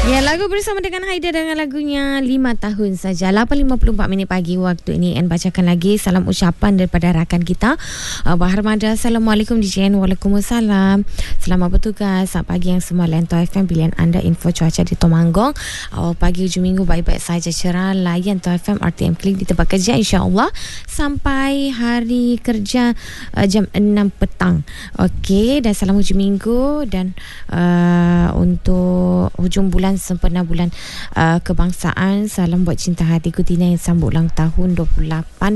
Ya, lagu bersama dengan Haida dengan lagunya 5 tahun saja. 8.54 minit pagi waktu ini. And bacakan lagi salam ucapan daripada rakan kita, Bahar Mada. Assalamualaikum DJN. Waalaikumsalam. Selamat bertugas. Selamat pagi yang semua. Lento FM pilihan anda. Info cuaca di Temanggong. Awal pagi hujung minggu baik-baik saja, cerah. Layan Ento FM RTM Klik di tempat kerja insya-Allah sampai hari kerja jam 6 petang. Okey, dan salam hujung minggu dan untuk hujung bulan sempena bulan kebangsaan. Salam buat cinta hatiku Tina yang sambut ulang tahun 28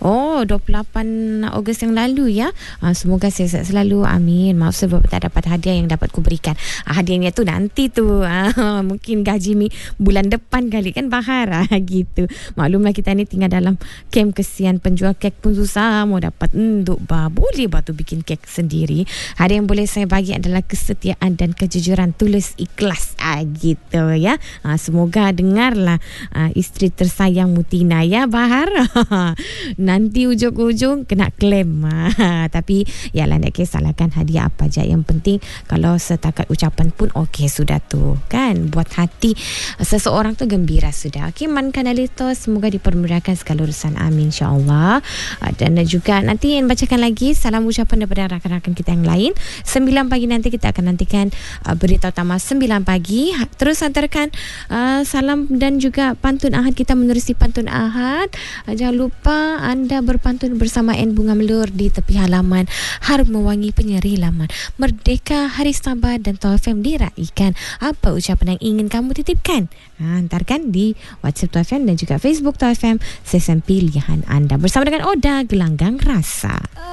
Ogos yang lalu ya. Semoga sihat selalu, amin. Maaf sebab tak dapat hadiah yang dapat ku berikan. Hadiahnya tu nanti tu mungkin gaji bulan depan kali kan Bahar gitu. Maklumlah kita ni tinggal dalam kem, kesian penjual kek pun susah mau dapat enduk boleh batu bikin kek sendiri. Hadiah yang boleh saya bagi adalah kesetiaan dan kejujuran, tulus ikhlas gitu ya. Semoga dengarlah isteri tersayang Mutina ya Bahar. Nanti ujung-ujung kena klaim. Tapi yalah, tak kisahkan hadiah apa je, yang penting kalau setakat ucapan pun okey sudah tu kan, buat hati seseorang tu gembira sudah. Okey, mankan alito, semoga dipermudahkan segala urusan, amin insya-Allah. Dan juga nanti yang bacakan lagi salam ucapan daripada rakan-rakan kita yang lain. 9 pagi nanti kita akan nantikan berita utama 9 pagi. Terus hantarkan salam dan juga pantun Ahad kita menerusi pantun Ahad. Jangan lupa anda berpantun bersama N Bunga Melur di tepi halaman. Harum mewangi penyeri laman. Merdeka, Hari Sabah dan Tau FM diraikan. Apa ucapan yang ingin kamu titipkan? Hantarkan di WhatsApp Tau FM dan juga Facebook Tau FM, session pilihan anda bersama dengan Oda Gelanggang Rasa.